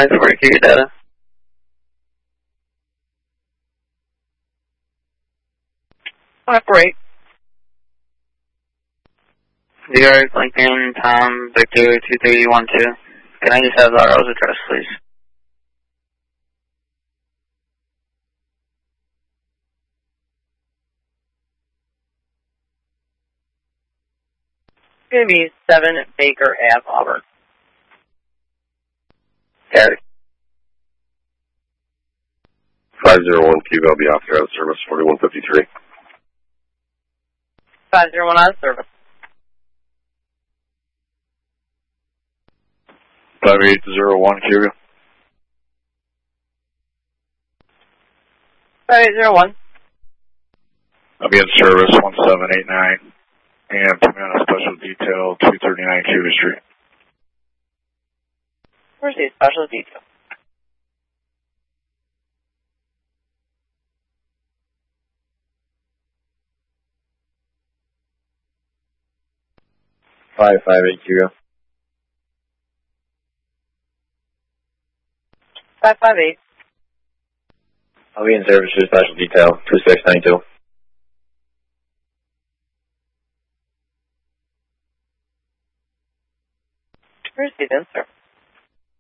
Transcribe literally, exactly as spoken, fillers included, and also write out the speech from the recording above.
Nice work, your data. Operate. D R Lincoln, Tom, Victor, two three one two. Can I just have Laro's address, please? It's going to be seven Baker Ave, Auburn. Got it. five zero one Q, I'll be off here out of service, forty-one fifty-three. five zero one out of service. five eight zero one Q. five eight zero one. I'll be in service, one seven eight nine, and put me on a special detail, two thirty-nine Cuba Street. Where's the special detail? five five eight Q. five five eight. I'll be in service for special detail, two six nine two. Where's the in service?